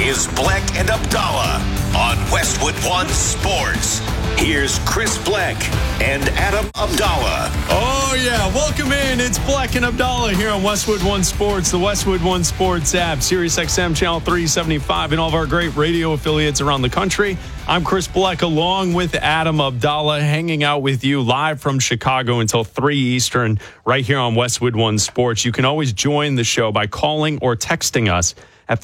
is Bleck and Abdallah on Westwood One Sports. Here's Chris Bleck and Adam Abdallah. Oh, yeah. Welcome in. It's Bleck and Abdallah here on Westwood One Sports, the Westwood One Sports app, Sirius XM Channel 375, and all of our great radio affiliates around the country. I'm Chris Bleck along with Adam Abdallah, hanging out with you live from Chicago until 3 Eastern right here on Westwood One Sports. You can always join the show by calling or texting us at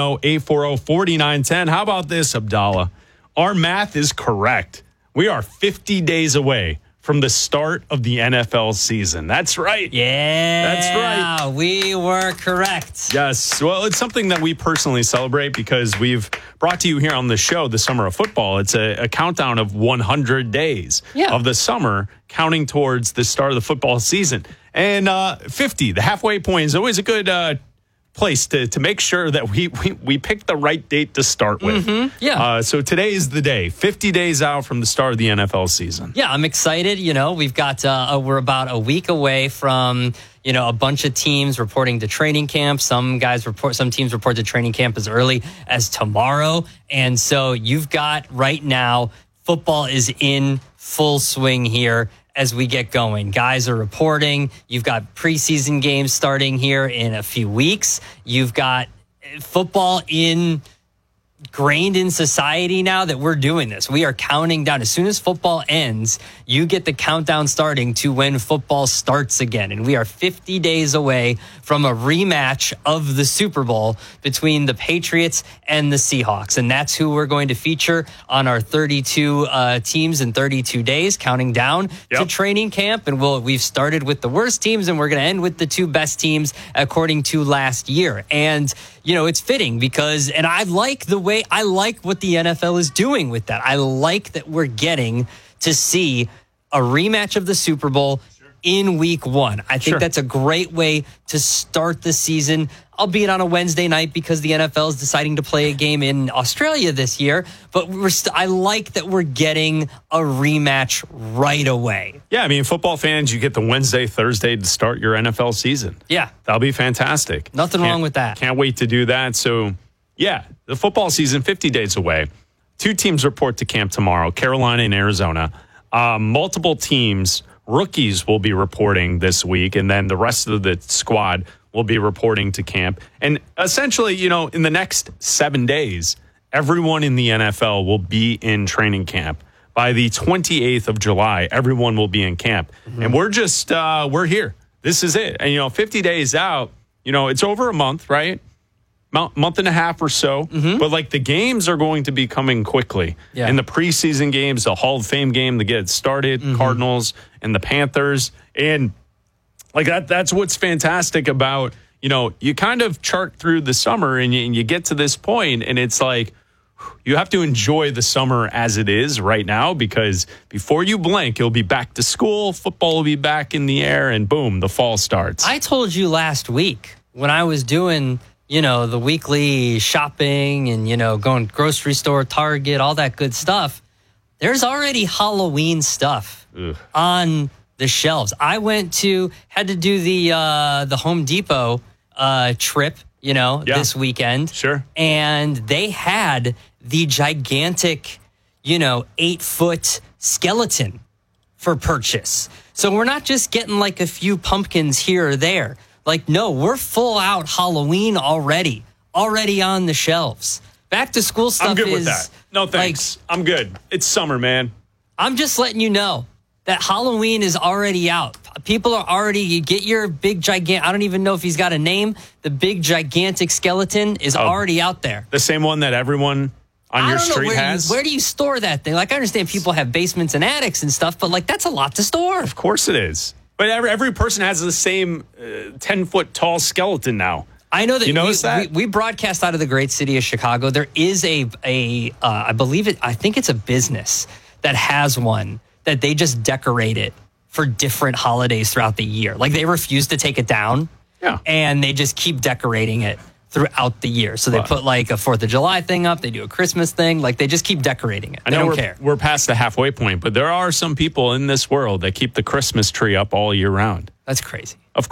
310-840-4910. How about this, Abdallah? Our math is correct. We are 50 days away from the start of the NFL season. That's right. Yeah. That's right. We were correct. Yes. Well, it's something that we personally celebrate because we've brought to you here on the show, The Summer of Football. It's a countdown of 100 days of the summer, counting towards the start of the football season. And 50, the halfway point, is always a good place to make sure that we pick the right date to start with. Yeah. So today is the day, 50 days out from the start of the NFL season. Yeah, I'm excited. You know, we've got, we're about a week away from, a bunch of teams reporting to training camp. Some teams report to training camp as early as tomorrow. And so you've got right now, football is in full swing here as we get going. Guys are reporting. You've got preseason games starting here in a few weeks. You've got football ingrained in society now that we're doing this. We are counting down. As soon as football ends, you get the countdown starting to when football starts again. And we are 50 days away from a rematch of the Super Bowl between the Patriots and the Seahawks. And that's who we're going to feature on our 32 teams in 32 days, counting down to training camp. And we've started with the worst teams, and we're going to end with the two best teams according to last year. And, it's fitting because, and I like what the NFL is doing with that. I like that we're getting to see a rematch of the Super Bowl in week one. I think that's a great way to start the season, albeit on a Wednesday night because the NFL is deciding to play a game in Australia this year. But I like that we're getting a rematch right away. Yeah, I mean, football fans, you get the Wednesday, Thursday to start your NFL season. Yeah. That'll be fantastic. Nothing wrong with that. Can't wait to do that. So, yeah, the football season, 50 days away. Two teams report to camp tomorrow, Carolina and Arizona. Multiple teams, rookies will be reporting this week, and then the rest of the squad will be reporting to camp. And essentially, in the next 7 days, everyone in the NFL will be in training camp. By the 28th of July, everyone will be in camp. And we're just, we're here. This is it. And, 50 days out, it's over a month, right? Month and a half or so. But, the games are going to be coming quickly. Yeah. In the preseason games, the Hall of Fame game to get it started, Cardinals and the Panthers. And, that's what's fantastic about, you kind of chart through the summer and you get to this point, and it's like, you have to enjoy the summer as it is right now, because before you blink, you'll be back to school, football will be back in the air, and boom, the fall starts. I told you last week when I was doing, the weekly shopping and, going grocery store, Target, all that good stuff, there's already Halloween stuff on the shelves. I had to do the Home Depot trip, this weekend. Sure. And they had the gigantic, 8-foot skeleton for purchase. So we're not just getting a few pumpkins here or there. No, we're full out Halloween already on the shelves. Back to school stuff I'm good with that. No, thanks. I'm good. It's summer, man. I'm just letting you know that Halloween is already out. People are already, you get your big gigantic, I don't even know if he's got a name. The big gigantic skeleton is already out there. The same one that everyone on your street has? Where do you store that thing? I understand people have basements and attics and stuff, but that's a lot to store. Of course it is. But every person has the same 10-foot tall skeleton now. I know that. You notice that? We broadcast out of the great city of Chicago. There is I think it's a business that has one that they just decorate it for different holidays throughout the year. They refuse to take it down. Yeah. And they just keep decorating it throughout the year. So they put a 4th of July thing up. They do a Christmas thing. They just keep decorating it. They don't care. We're past the halfway point, but there are some people in this world that keep the Christmas tree up all year round. That's crazy. Of